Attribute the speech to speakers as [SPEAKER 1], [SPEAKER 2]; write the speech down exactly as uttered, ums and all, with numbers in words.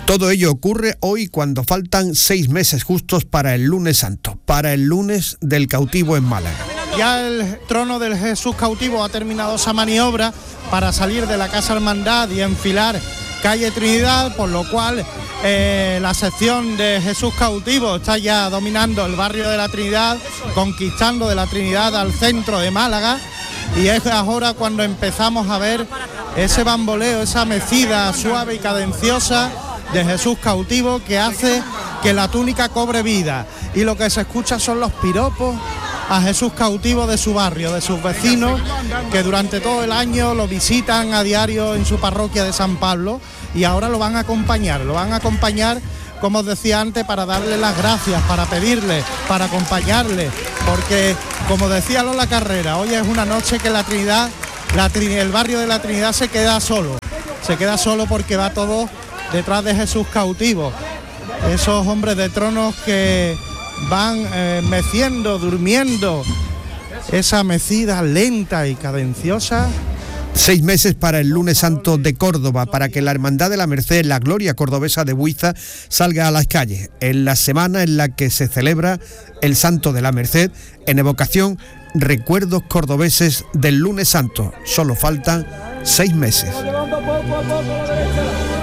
[SPEAKER 1] Todo ello ocurre hoy cuando faltan seis meses justos para el lunes santo, para el lunes del cautivo en Málaga.
[SPEAKER 2] Ya el trono del Jesús cautivo ha terminado esa maniobra para salir de la Casa Hermandad y enfilar calle Trinidad, por lo cual eh, la sección de Jesús cautivo está ya dominando el barrio de la Trinidad, conquistando de la Trinidad al centro de Málaga, y es ahora cuando empezamos a ver ese bamboleo, esa mecida suave y cadenciosa de Jesús cautivo que hace que la túnica cobre vida, y lo que se escucha son los piropos a Jesús cautivo de su barrio, de sus vecinos que durante todo el año lo visitan a diario en su parroquia de San Pablo, y ahora lo van a acompañar, lo van a acompañar, como os decía antes, para darle las gracias, para pedirle, para acompañarle, porque como decía Lola Carrera, hoy es una noche que la Trinidad, la Trin- el barrio de la Trinidad se queda solo, se queda solo porque va todo detrás de Jesús cautivo, esos hombres de tronos que van eh, meciendo, durmiendo esa mecida lenta y cadenciosa.
[SPEAKER 1] Seis meses para el lunes santo de Córdoba, para que la Hermandad de la Merced, la gloria cordobesa de Buiza, salga a las calles, en la semana en la que se celebra el Santo de la Merced, en evocación, recuerdos cordobeses del lunes santo. Solo faltan seis meses.